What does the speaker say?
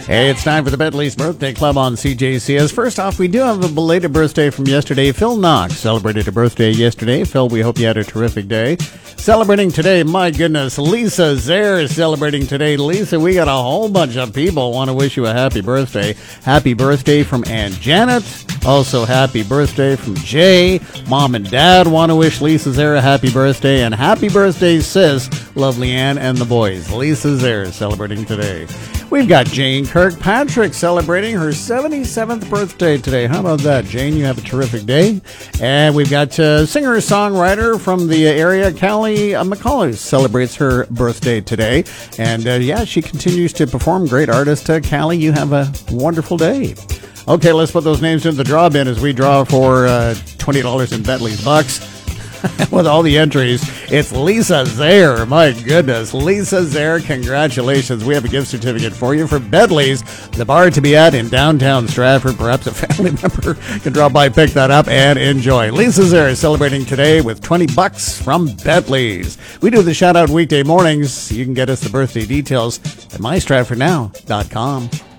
Hey, it's time for the Bentley's Birthday Club on CJCS. First off, we do have a belated birthday from yesterday. Phil Knox celebrated a birthday yesterday. Phil, we hope you had a terrific day. Celebrating today, my goodness, Lisa Zare is celebrating today. Lisa, we got a whole bunch of people want to wish you a happy birthday. Happy birthday from Aunt Janet. Also, happy birthday from Jay. Mom and Dad want to wish Lisa Zare a happy birthday. And happy birthday, sis, lovely Ann and the boys. Lisa Zare is celebrating today. We've got Jane Kirkpatrick celebrating her 77th birthday today. How about that, Jane? You have a terrific day. And we've got singer-songwriter from the area, Callie McCullers, celebrates her birthday today. And, she continues to perform. Great artist. Callie, you have a wonderful day. Okay, let's put those names in the draw bin as we draw for $20 in Bentley's Bucks. With all the entries, it's Lisa Zare. My goodness, Lisa Zare, congratulations. We have a gift certificate for you for Bentley's, the bar to be at in downtown Stratford. Perhaps a family member can drop by, pick that up, and enjoy. Lisa Zare is celebrating today with $20 from Bentley's. We do the shout-out weekday mornings. You can get us the birthday details at mystratfordnow.com.